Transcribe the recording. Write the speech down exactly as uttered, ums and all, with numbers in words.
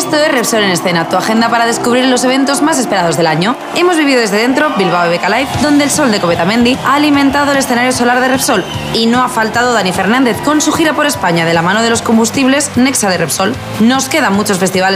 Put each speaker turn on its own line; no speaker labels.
Esto es Repsol en Escena, tu agenda para descubrir los eventos más esperados del año. Hemos vivido desde dentro Bilbao B K Live, donde el sol de Covetamendi ha alimentado el escenario solar de Repsol. Y no ha faltado Dani Fernández con su gira por España de la mano de los combustibles Nexa de Repsol. Nos quedan muchos festivales